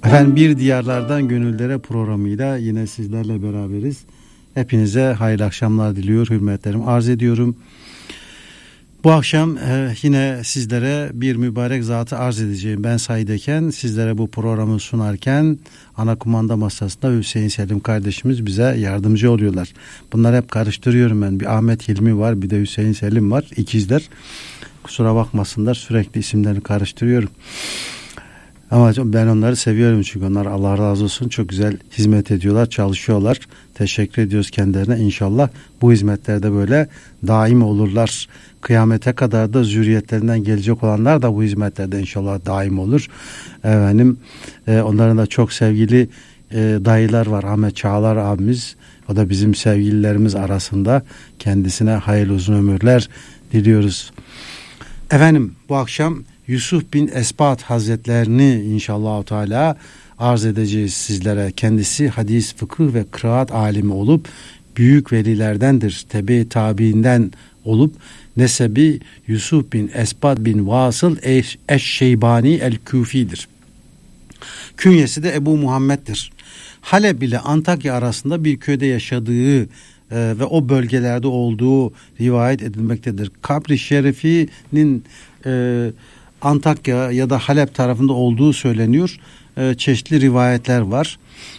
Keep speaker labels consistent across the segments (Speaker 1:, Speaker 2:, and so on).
Speaker 1: Efendim, Bir Diyarlardan Gönüllere programıyla yine sizlerle beraberiz. Hepinize hayırlı akşamlar diliyor, hürmetlerimi arz ediyorum. Bu akşam yine sizlere bir mübarek zatı arz edeceğim. Ben sahideyken, sizlere bu programı sunarken ana kumanda masasında Hüseyin Selim kardeşimiz bize yardımcı oluyorlar. Bunları hep karıştırıyorum ben. Bir Ahmet Hilmi var, bir de Hüseyin Selim var, ikizler. Kusura bakmasınlar, sürekli isimlerini karıştırıyorum. Ama ben onları seviyorum, çünkü onlar, Allah razı olsun, çok güzel hizmet ediyorlar, çalışıyorlar. Teşekkür ediyoruz kendilerine. İnşallah bu hizmetlerde böyle daim olurlar. Kıyamete kadar da zürriyetlerinden gelecek olanlar da bu hizmetlerde inşallah daim olur. Efendim, onların da çok sevgili dayılar var. Ahmet Çağlar abimiz, o da bizim sevgililerimiz arasında. Kendisine hayırlı uzun ömürler diliyoruz. Efendim, bu akşam Yusuf bin Esbat Hazretlerini inşallah Teala arz edeceğiz sizlere. Kendisi hadis, fıkıh ve kıraat alimi olup büyük velilerdendir. Tebe-i tabiinden olup nesebi Yusuf bin Esbat bin Vasıl Eşşeybani el-Küfi'dir. Künyesi de Ebu Muhammed'dir. Halep ile Antakya arasında bir köyde yaşadığı ve o bölgelerde olduğu rivayet edilmektedir. Kabri şerifinin Antakya ya da Halep tarafında olduğu söyleniyor. Çeşitli rivayetler var.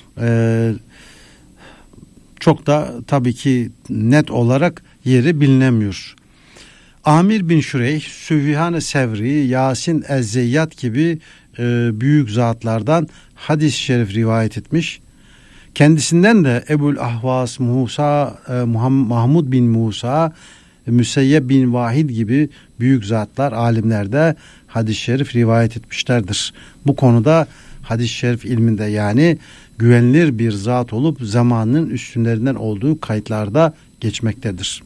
Speaker 1: Çok da tabii ki net olarak yeri bilinemiyor. Amir bin Şureyh, Süfyan-ı Sevri, Yasin Ez-Zeyyat gibi büyük zatlardan hadis-i şerif rivayet etmiş. Kendisinden de Ebul Ahvas Mahmud bin Musa, Müseyyeb bin Vahid gibi büyük zatlar, alimler de hadis-i şerif rivayet etmişlerdir. Bu konuda hadis-i şerif ilminde yani güvenilir bir zat olup zamanının üstünlerinden olduğu kayıtlarda geçmektedir.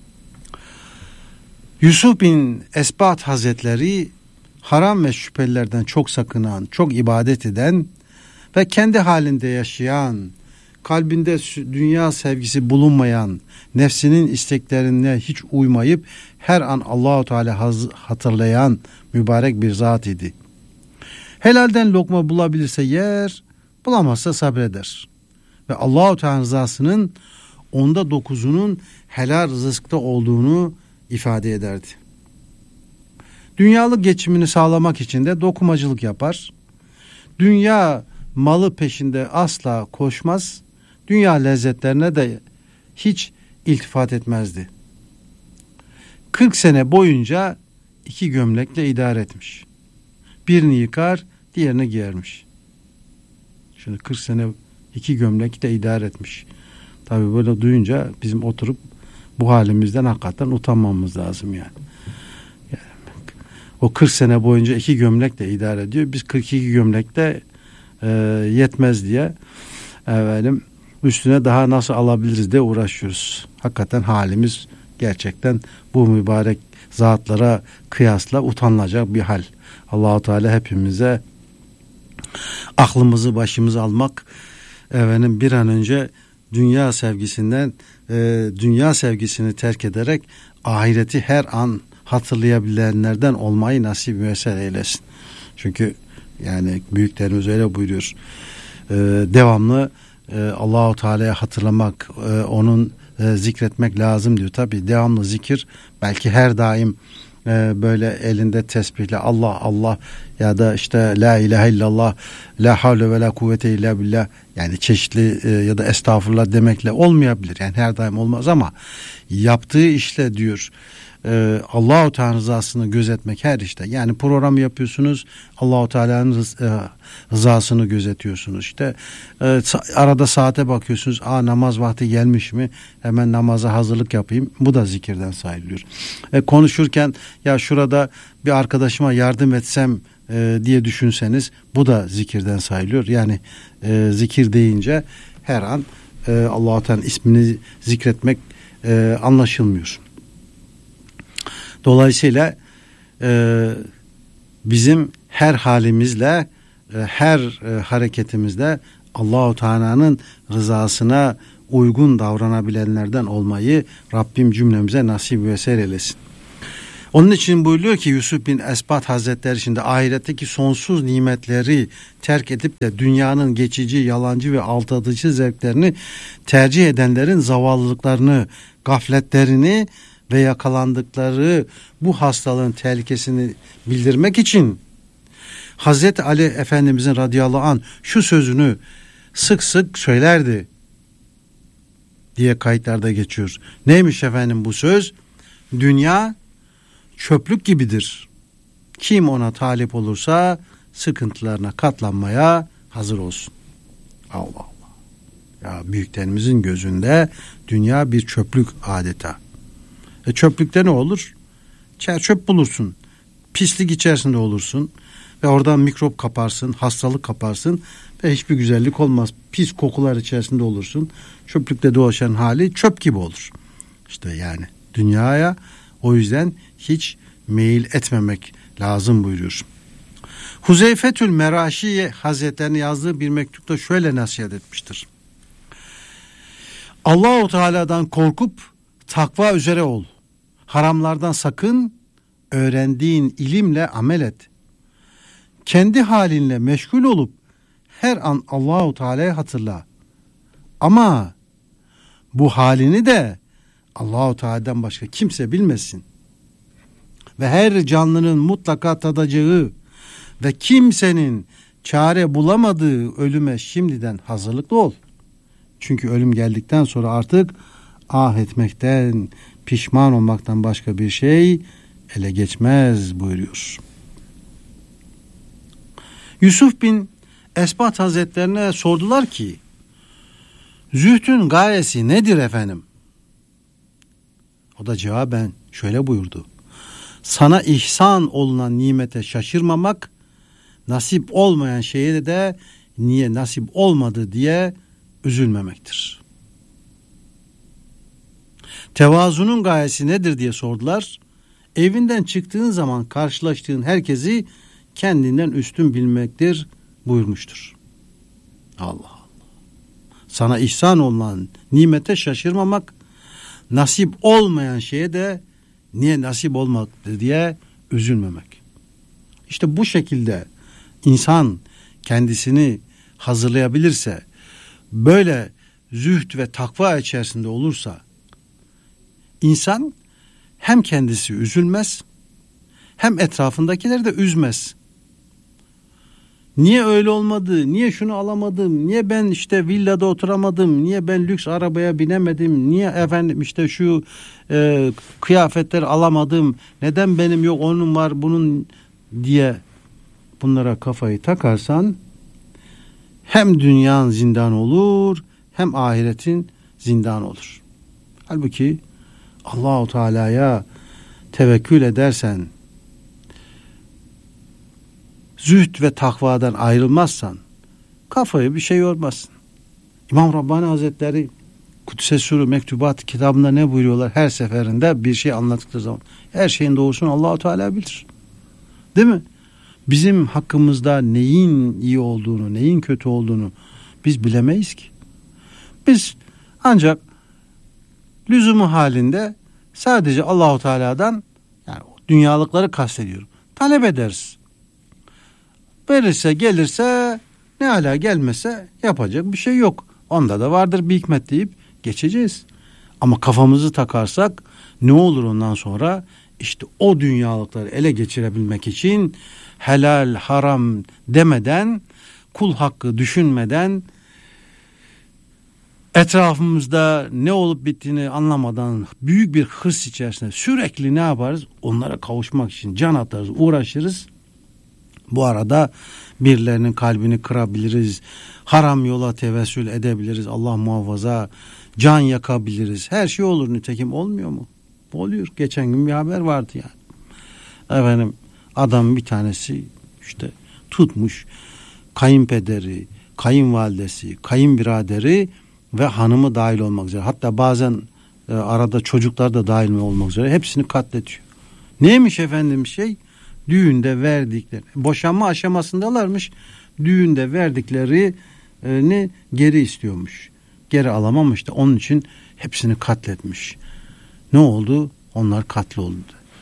Speaker 1: Yusuf bin Esbat Hazretleri haram ve şüphelilerden çok sakınan, çok ibadet eden ve kendi halinde yaşayan, kalbinde dünya sevgisi bulunmayan, nefsinin isteklerine hiç uymayıp her an Allahu Teala hatırlayan mübarek bir zat idi. Helalden lokma bulabilirse yer, bulamazsa sabreder. Ve Allahu Teala rızasının 9'unun helal rızıkta olduğunu ifade ederdi. Dünyalık geçimini sağlamak için de dokumacılık yapar. Dünya malı peşinde asla koşmaz. Dünya lezzetlerine de hiç iltifat etmezdi. 40 sene boyunca 2 gömlekle idare etmiş. Birini yıkar, diğerini giyermiş. Şimdi 40 sene 2 gömlekle idare etmiş. Tabii böyle duyunca bizim oturup bu halimizden hakikaten utanmamız lazım yani. O 40 sene boyunca 2 gömlekle idare ediyor. Biz 42 gömlekte yetmez diye efendim, üstüne daha nasıl alabiliriz diye uğraşıyoruz. Hakikaten halimiz gerçekten bu mübarek zatlara kıyasla utanılacak bir hal. Allah-u Teala hepimize aklımızı başımıza almak, efendim, bir an önce dünya sevgisinden dünya sevgisini terk ederek ahireti her an hatırlayabilenlerden olmayı nasip müyesser eylesin. Çünkü yani büyüklerimiz öyle buyuruyor. Devamlı Allah-u Teala'yı hatırlamak, onun zikretmek lazım diyor. Tabii devamlı zikir, belki her daim böyle elinde tesbihle Allah Allah ya da işte la ilahe illallah, la havle ve la kuvvete illa billah, yani çeşitli ya da estağfurullah demekle olmayabilir. Yani her daim olmaz ama yaptığı işle diyor Allah-u Teala rızasını gözetmek her işte. Yani program yapıyorsunuz, Allah-u Teala'nın rızasını gözetiyorsunuz. İşte arada saate bakıyorsunuz, namaz vakti gelmiş mi? Hemen namaza hazırlık yapayım. Bu da zikirden sayılıyor. Konuşurken ya şurada bir arkadaşıma yardım etsem diye düşünseniz, bu da zikirden sayılıyor. Yani zikir deyince her an Allah-u Teala'nın ismini zikretmek anlaşılmıyor. Dolayısıyla bizim her halimizle, her hareketimizde Allah-u Teala'nın rızasına uygun davranabilenlerden olmayı Rabbim cümlemize nasip ve eser eylesin. Onun için buyuruyor ki Yusuf bin Esbat Hazretleri şimdi ahiretteki sonsuz nimetleri terk edip de dünyanın geçici, yalancı ve aldatıcı zevklerini tercih edenlerin zavallılıklarını, gafletlerini ve yakalandıkları bu hastalığın tehlikesini bildirmek için Hazreti Ali Efendimizin radıyallahu anh şu sözünü sık sık söylerdi diye kayıtlarda geçiyor. Neymiş efendim bu söz? Dünya çöplük gibidir. Kim ona talip olursa sıkıntılarına katlanmaya hazır olsun. Allah Allah. Ya büyüklerimizin gözünde dünya bir çöplük adeta. Çöplükte ne olur? Çöp bulursun. Pislik içerisinde olursun. Ve oradan mikrop kaparsın, hastalık kaparsın ve hiçbir güzellik olmaz. Pis kokular içerisinde olursun. Çöplükte dolaşan hali çöp gibi olur. İşte yani dünyaya o yüzden hiç meyil etmemek lazım buyuruyor. Huzeyfetül Meraşi Hazretlerine yazdığı bir mektupta şöyle nasihat etmiştir. Allah-u Teala'dan korkup takva üzere ol. Haramlardan sakın, öğrendiğin ilimle amel et. Kendi halinle meşgul olup her an Allah-u Teala'yı hatırla. Ama bu halini de Allah-u Teala'dan başka kimse bilmesin. Ve her canlının mutlaka tadacağı ve kimsenin çare bulamadığı ölüme şimdiden hazırlıklı ol. Çünkü ölüm geldikten sonra artık ah etmekten, pişman olmaktan başka bir şey ele geçmez buyuruyor. Yusuf bin Esbat Hazretlerine sordular ki, zühdün gayesi nedir efendim? O da cevaben şöyle buyurdu. Sana ihsan olunan nimete şaşırmamak, nasip olmayan şeye de niye nasip olmadı diye üzülmemektir. Tevazunun gayesi nedir diye sordular. Evinden çıktığın zaman karşılaştığın herkesi kendinden üstün bilmektir buyurmuştur. Allah Allah. Sana ihsan olunan nimete şaşırmamak, nasip olmayan şeye de niye nasip olmadı diye üzülmemek. İşte bu şekilde insan kendisini hazırlayabilirse, böyle zühd ve takva içerisinde olursa, insan hem kendisi üzülmez, hem etrafındakileri de üzmez. Niye öyle olmadı? Niye şunu alamadım? Niye ben işte villada oturamadım? Niye ben lüks arabaya binemedim? Niye efendim işte şu kıyafetleri alamadım? Neden benim yok onun var bunun diye bunlara kafayı takarsan hem dünyanın zindan olur hem ahiretin zindan olur. Halbuki Allah-u Teala'ya tevekkül edersen, zühd ve takvadan ayrılmazsan kafayı bir şey yormazsın. İmam Rabbani Hazretleri Kudüs'e Sürü Mektubat kitabında ne buyuruyorlar? Her seferinde bir şey anlattıkları zaman her şeyin doğrusunu Allah-u Teala bilir. Değil mi? Bizim hakkımızda neyin iyi olduğunu, neyin kötü olduğunu biz bilemeyiz ki. Biz ancak lüzumu halinde sadece Allah-u Teala'dan, yani dünyalıkları kastediyorum, talep ederiz. Verirse gelirse ne ala, gelmese yapacak bir şey yok. Onda da vardır bir hikmet deyip geçeceğiz. Ama kafamızı takarsak ne olur ondan sonra? İşte o dünyalıkları ele geçirebilmek için helal haram demeden, kul hakkı düşünmeden, etrafımızda ne olup bittiğini anlamadan büyük bir hırs içerisinde sürekli ne yaparız? Onlara kavuşmak için can atarız, uğraşırız. Bu arada birilerinin kalbini kırabiliriz, haram yola tevessül edebiliriz, Allah muhafaza, can yakabiliriz. Her şey olur, nitekim olmuyor mu? Oluyor. Geçen gün bir haber vardı yani. Efendim adam bir tanesi işte tutmuş kayınpederi, kayınvalidesi, kayınbiraderi ve hanımı dahil olmak üzere. Hatta bazen arada çocuklar da dahil olmak üzere hepsini katlediyor. Neymiş efendim şey? Düğünde verdikleri, boşanma aşamasındalarmış. Düğünde verdiklerini geri istiyormuş. Geri alamamış da onun için hepsini katletmiş. Ne oldu? Onlar katloldu.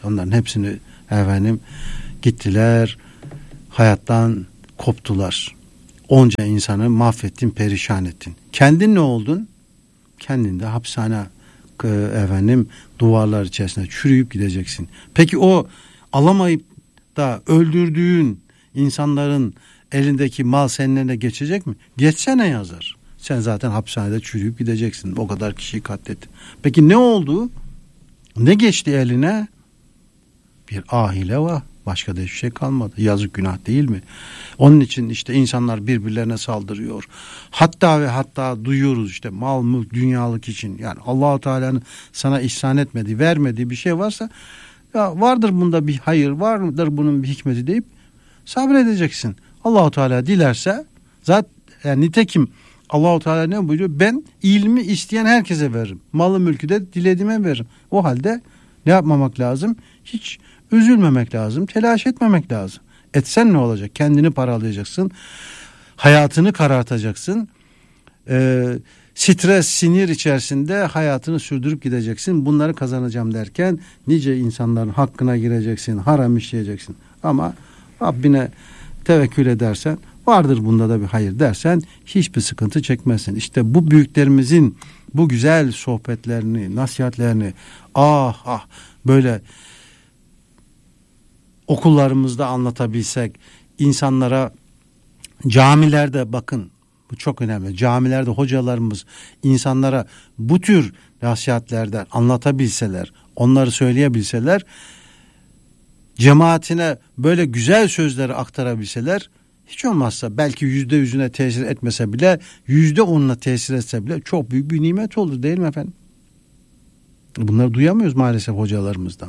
Speaker 1: Onların hepsini gittiler, hayattan koptular. Onca insanı mahvettin, perişan ettin. Kendin ne oldun? Kendin de hapishane duvarlar içerisinde çürüyüp gideceksin. Peki o alamayıp da öldürdüğün insanların elindeki mal senin eline geçecek mi? Geçse ne yazar? Sen zaten hapishanede çürüyüp gideceksin. O kadar kişiyi katlettin. Peki ne oldu? Ne geçti eline? Bir ahile var. Başka da hiçbir şey kalmadı. Yazık, günah değil mi? Onun için işte insanlar birbirlerine saldırıyor. Hatta ve hatta duyuyoruz işte mal mülk dünyalık için. Yani Allah-u Teala'nın sana ihsan etmediği, vermediği bir şey varsa ya vardır bunda bir hayır, vardır bunun bir hikmeti deyip sabredeceksin. Allah-u Teala dilerse zaten yani nitekim Allah-u Teala ne buyuruyor? Ben ilmi isteyen herkese veririm. Malı mülkü de dilediğime veririm. O halde ne yapmamak lazım? Hiç üzülmemek lazım. Telaş etmemek lazım. Etsen ne olacak? Kendini paralayacaksın. Hayatını karartacaksın. Stres, sinir içerisinde hayatını sürdürüp gideceksin. Bunları kazanacağım derken nice insanların hakkına gireceksin. Haram işleyeceksin. Ama Rabbine tevekkül edersen, vardır bunda da bir hayır dersen hiçbir sıkıntı çekmezsin. İşte bu büyüklerimizin bu güzel sohbetlerini, nasihatlerini böyle okullarımızda anlatabilsek, insanlara camilerde bakın bu çok önemli. Camilerde hocalarımız insanlara bu tür nasihatlerden anlatabilseler, onları söyleyebilseler, cemaatine böyle güzel sözleri aktarabilseler, hiç olmazsa belki %100'üne tesir etmese bile %10'una tesir etse bile çok büyük bir nimet olur değil mi efendim? Bunları duyamıyoruz maalesef hocalarımızdan.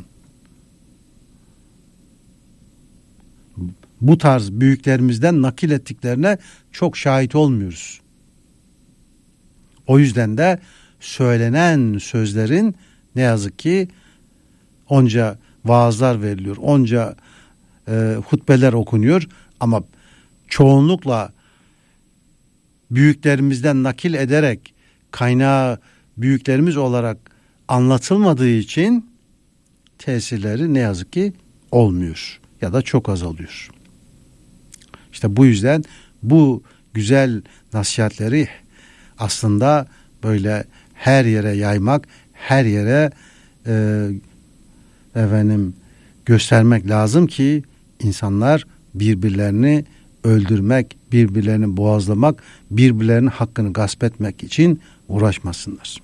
Speaker 1: Bu tarz büyüklerimizden nakil ettiklerine çok şahit olmuyoruz. O yüzden de söylenen sözlerin ne yazık ki onca vaazlar veriliyor, onca hutbeler okunuyor ama çoğunlukla büyüklerimizden nakil ederek kaynağı büyüklerimiz olarak anlatılmadığı için tesirleri ne yazık ki olmuyor ya da çok azalıyor. İşte bu yüzden bu güzel nasihatleri aslında böyle her yere yaymak, her yere göstermek lazım ki insanlar birbirlerini öldürmek, birbirlerini boğazlamak, birbirlerinin hakkını gasp etmek için uğraşmasınlar.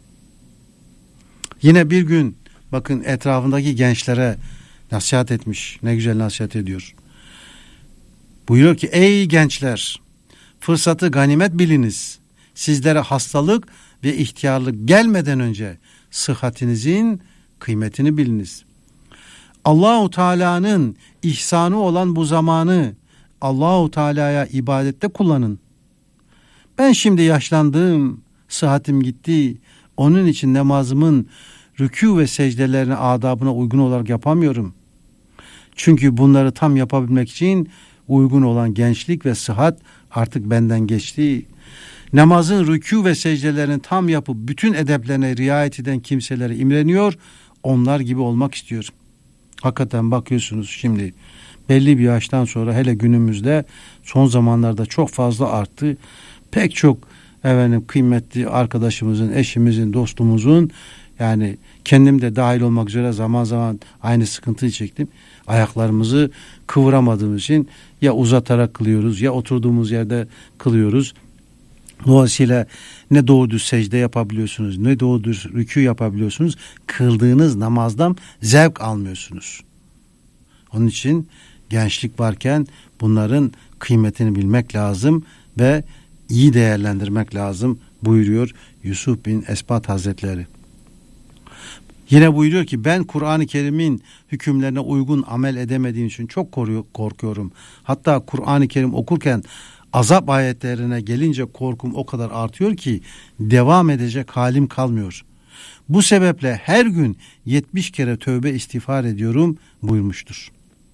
Speaker 1: Yine bir gün bakın etrafındaki gençlere nasihat etmiş. Ne güzel nasihat ediyor. Buyuruyor ki ey gençler, fırsatı ganimet biliniz. Sizlere hastalık ve ihtiyarlık gelmeden önce sıhhatinizin kıymetini biliniz. Allah-u Teala'nın ihsanı olan bu zamanı Allah-u Teala'ya ibadette kullanın. Ben şimdi yaşlandım, sıhhatim gitti. Onun için namazımın rükû ve secdelerini adabına uygun olarak yapamıyorum. Çünkü bunları tam yapabilmek için uygun olan gençlik ve sıhhat artık benden geçti. Namazın rükû ve secdelerini tam yapıp bütün edeplerine riayet eden kimselere imreniyor, onlar gibi olmak istiyor. Hakikaten bakıyorsunuz şimdi belli bir yaştan sonra hele günümüzde son zamanlarda çok fazla arttı. Pek çok kıymetli arkadaşımızın, eşimizin, dostumuzun yani kendim de dahil olmak üzere zaman zaman aynı sıkıntıyı çektim. Ayaklarımızı kıvıramadığımız için ya uzatarak kılıyoruz ya oturduğumuz yerde kılıyoruz. Dolayısıyla ne doğru düz secde yapabiliyorsunuz, ne doğru düz rükû yapabiliyorsunuz. Kıldığınız namazdan zevk almıyorsunuz. Onun için gençlik varken bunların kıymetini bilmek lazım ve iyi değerlendirmek lazım buyuruyor Yusuf bin Esbat Hazretleri. Yine buyuruyor ki ben Kur'an-ı Kerim'in hükümlerine uygun amel edemediğim için çok korkuyorum. Hatta Kur'an-ı Kerim okurken azap ayetlerine gelince korkum o kadar artıyor ki devam edecek halim kalmıyor. Bu sebeple her gün 70 kere tövbe istiğfar ediyorum buyurmuştur.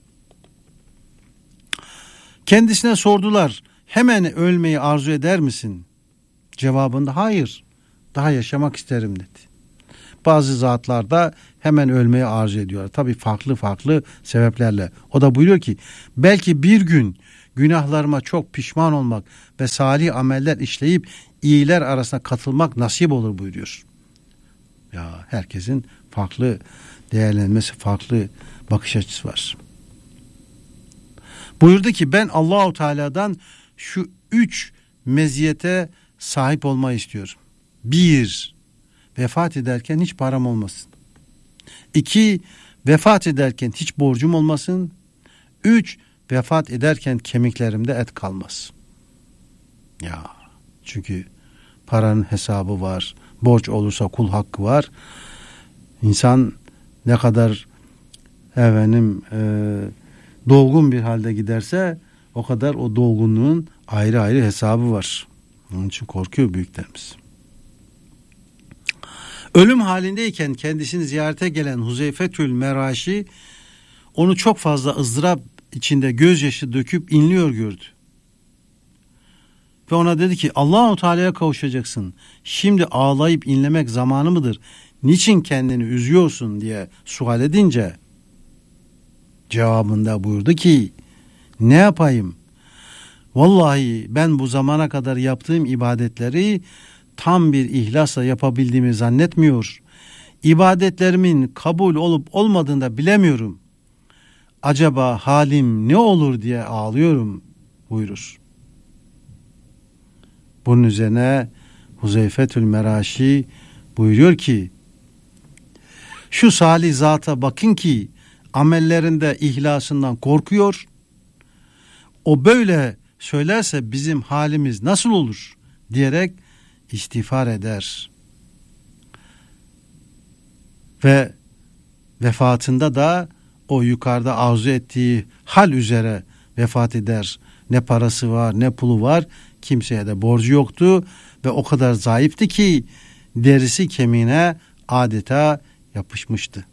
Speaker 1: Kendisine sordular, hemen ölmeyi arzu eder misin? Cevabında hayır, daha yaşamak isterim dedi. Bazı zatlar da hemen ölmeyi arzu ediyorlar. Tabii farklı farklı sebeplerle. O da buyuruyor ki belki bir gün günahlarıma çok pişman olmak ve salih ameller işleyip iyiler arasına katılmak nasip olur buyuruyor. Ya herkesin farklı değerlenmesi, farklı bakış açısı var. Buyurdu ki ben Allahu Teala'dan şu 3 meziyete sahip olmayı istiyorum. 1. Vefat ederken hiç param olmasın. 2. Vefat ederken hiç borcum olmasın. 3. Vefat ederken kemiklerimde et kalmaz. Ya çünkü paranın hesabı var. Borç olursa kul hakkı var. İnsan ne kadar dolgun bir halde giderse o kadar o dolgunluğun ayrı ayrı hesabı var. Onun için korkuyor büyüklerimiz. Ölüm halindeyken kendisini ziyarete gelen Huzeyfetül Meraşi onu çok fazla ızdırap içinde gözyaşı döküp inliyor gördü. Ve ona dedi ki Allah-u Teala'ya kavuşacaksın. Şimdi ağlayıp inlemek zamanı mıdır? Niçin kendini üzüyorsun diye sual edince cevabında buyurdu ki ne yapayım? Vallahi ben bu zamana kadar yaptığım ibadetleri tam bir ihlasla yapabildiğimi zannetmiyor. İbadetlerimin kabul olup olmadığını da bilemiyorum. Acaba halim ne olur diye ağlıyorum buyurur. Bunun üzerine Huzeyfetül Meraşi buyuruyor ki şu salih zata bakın ki amellerinde ihlasından korkuyor. O böyle söylerse bizim halimiz nasıl olur diyerek istiğfar eder. Ve vefatında da o yukarıda arzu ettiği hal üzere vefat eder. Ne parası var ne pulu var, kimseye de borcu yoktu ve o kadar zayıftı ki derisi kemiğine adeta yapışmıştı.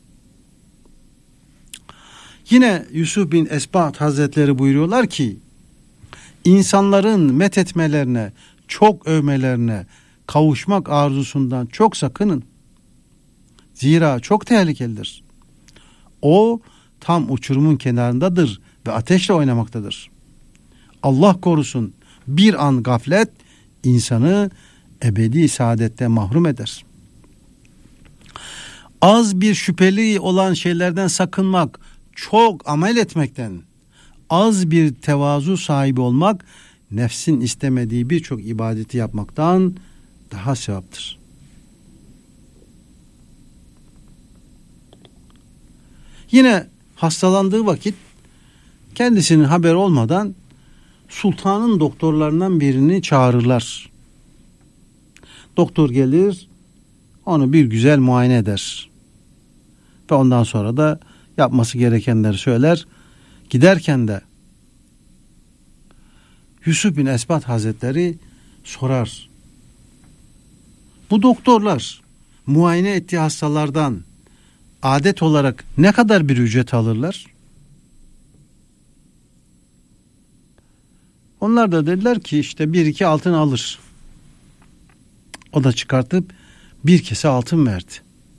Speaker 1: Yine Yusuf bin Esbat Hazretleri buyuruyorlar ki insanların methetmelerine, çok övmelerine, kavuşmak arzusundan çok sakının. Zira çok tehlikelidir. O tam uçurumun kenarındadır ve ateşle oynamaktadır. Allah korusun bir an gaflet insanı ebedi saadette mahrum eder. Az bir şüpheli olan şeylerden sakınmak, çok amel etmekten, az bir tevazu sahibi olmak, nefsin istemediği birçok ibadeti yapmaktan daha sevaptır. Yine hastalandığı vakit kendisinin haberi olmadan sultanın doktorlarından birini çağırırlar. Doktor gelir, onu bir güzel muayene eder. Ve ondan sonra da yapması gerekenleri söyler. Giderken de Yusuf bin Esbat Hazretleri sorar. Bu doktorlar muayene ettiği hastalardan adet olarak ne kadar bir ücret alırlar? Onlar da dediler ki işte 1-2 altın alır. O da çıkartıp bir kese altın verdi.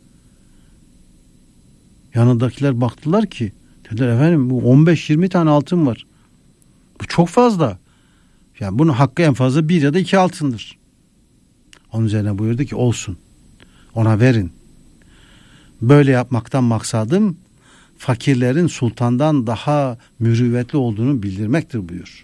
Speaker 1: Yanındakiler baktılar ki dediler efendim bu 15-20 tane altın var. Bu çok fazla. Yani bunun hakkı en fazla 1 ya da 2 altındır. Onun üzerine buyurdu ki olsun. Ona verin. Böyle yapmaktan maksadım fakirlerin sultandan daha mürüvvetli olduğunu bildirmektir buyur.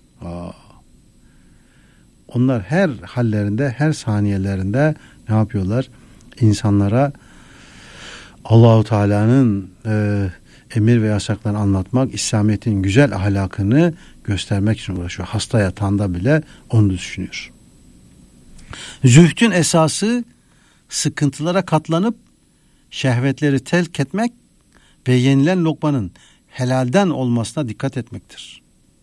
Speaker 1: Onlar her hallerinde, her saniyelerinde ne yapıyorlar? İnsanlara Allahu Teala'nın emir ve yasaklarını anlatmak, İslamiyet'in güzel ahlakını göstermek için uğraşıyor. Hasta yatağında bile onu düşünüyor. Zühdün esası sıkıntılara katlanıp şehvetleri terk etmek ve yenilen lokmanın helalden olmasına dikkat etmektir.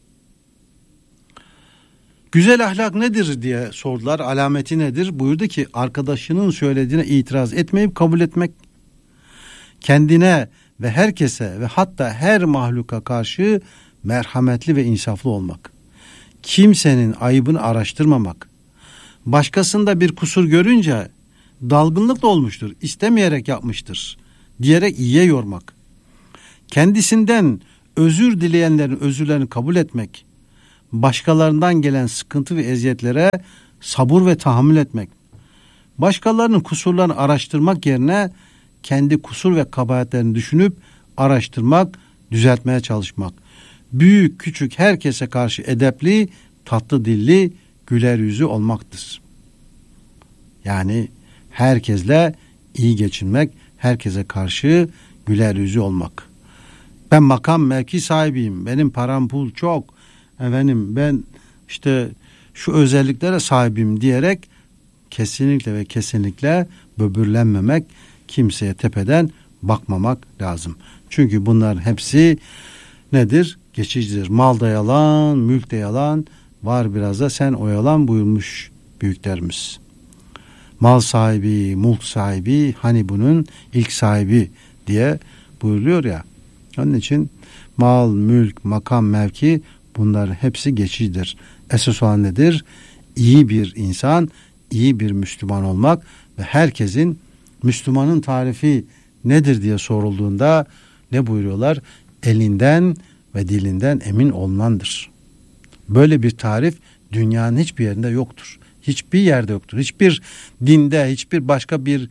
Speaker 1: Güzel ahlak nedir diye sordular. Alameti nedir? Buyurdu ki arkadaşının söylediğine itiraz etmeyip kabul etmek, kendine ve herkese ve hatta her mahluka karşı merhametli ve insaflı olmak, kimsenin ayıbını araştırmamak, başkasında bir kusur görünce dalgınlık da olmuştur, istemeyerek yapmıştır diyerek iyiye yormak. Kendisinden özür dileyenlerin özürlerini kabul etmek, başkalarından gelen sıkıntı ve eziyetlere sabır ve tahammül etmek, başkalarının kusurlarını araştırmak yerine kendi kusur ve kabahatlerini düşünüp araştırmak, düzeltmeye çalışmak, büyük küçük herkese karşı edepli, tatlı dilli, güler yüzü olmaktır. Yani herkesle iyi geçinmek, herkese karşı güler yüzü olmak. Ben makam mevki sahibiyim, benim param pul çok, ben işte şu özelliklere sahibim diyerek kesinlikle ve kesinlikle böbürlenmemek, kimseye tepeden bakmamak lazım. Çünkü bunların hepsi nedir? Geçicidir. Mal da yalan, mülk de yalan, var biraz da sen oyalan buyurmuş büyüklerimiz. Mal sahibi, mulk sahibi, hani bunun ilk sahibi diye buyuruyor ya. Onun için mal, mülk, makam, mevki, bunlar hepsi geçicidir. Esas olan nedir? İyi bir insan, iyi bir Müslüman olmak ve herkesin Müslümanın tarifi nedir diye sorulduğunda ne buyuruyorlar? Elinden ve dilinden emin olunandır. Böyle bir tarif dünyanın hiçbir yerinde yoktur. Hiçbir yerde yoktur. Hiçbir dinde, hiçbir başka bir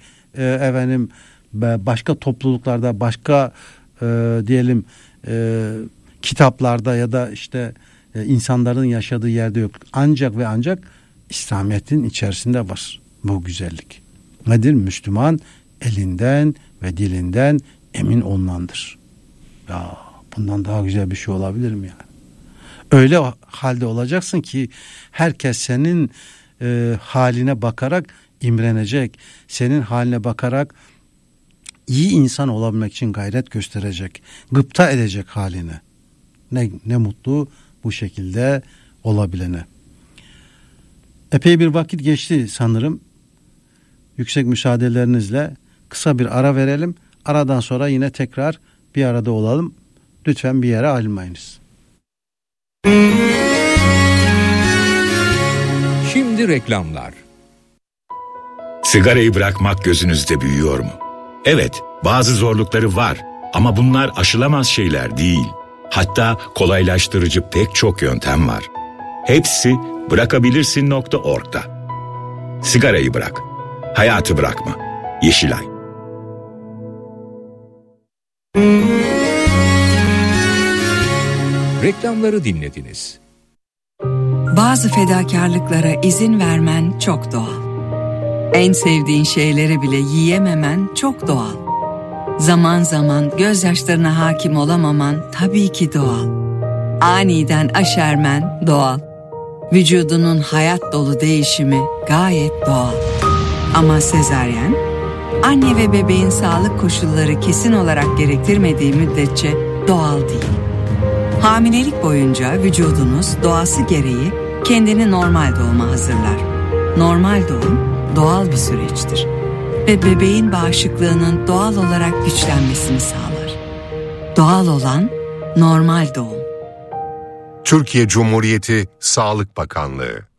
Speaker 1: başka topluluklarda, başka kitaplarda ya da işte insanların yaşadığı yerde yok. Ancak ve ancak İslamiyet'in içerisinde var bu güzellik. Nedir? Müslüman elinden ve dilinden emin olunandır. Ya bundan daha güzel bir şey olabilir mi yani? Öyle halde olacaksın ki herkes senin haline bakarak imrenecek. Senin haline bakarak iyi insan olabilmek için gayret gösterecek. Gıpta edecek haline. Ne mutlu bu şekilde olabilene. Epey bir vakit geçti sanırım. Yüksek müsaadelerinizle kısa bir ara verelim. Aradan sonra yine tekrar bir arada olalım. Lütfen bir yere ayrılmayınız.
Speaker 2: Şimdi reklamlar.
Speaker 3: Sigarayı bırakmak gözünüzde büyüyor mu? Evet, bazı zorlukları var ama bunlar aşılamaz şeyler değil. Hatta kolaylaştırıcı pek çok yöntem var. Hepsi bırakabilirsin.org'da. Sigarayı bırak, hayatı bırakma. Yeşilay.
Speaker 2: Reklamları dinlediniz.
Speaker 4: Bazı fedakarlıklara izin vermen çok doğal. En sevdiğin şeyleri bile yiyememen çok doğal. Zaman zaman gözyaşlarına hakim olamaman tabii ki doğal. Aniden aşermen doğal. Vücudunun hayat dolu değişimi gayet doğal. Ama sezaryen, anne ve bebeğin sağlık koşulları kesin olarak gerektirmediği müddetçe doğal değil. Hamilelik boyunca vücudunuz doğası gereği kendini normal doğuma hazırlar. Normal doğum doğal bir süreçtir ve bebeğin bağışıklığının doğal olarak güçlenmesini sağlar. Doğal olan normal doğum.
Speaker 5: Türkiye Cumhuriyeti Sağlık Bakanlığı.